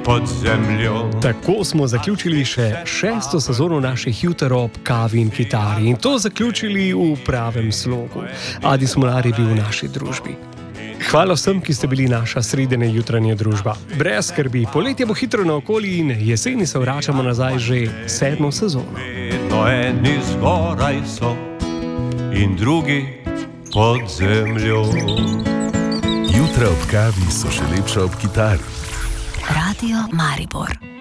pod zemljo. Tako smo zaključili še 6. sezono naših juter ob kavi in kitari. In to zaključili v pravem slogu. Adi Smolar je bil v naši družbi. Hvala vsem, ki ste bili naša sredine jutranja družba. Brez skrbi, poletje bo hitro naokoli in jeseni se vračamo nazaj že 7. sezono. Vedno eni zgoraj so in drugi pod zemljo. Jutra ob kavi so še lepša ob kitari. Radio Maribor.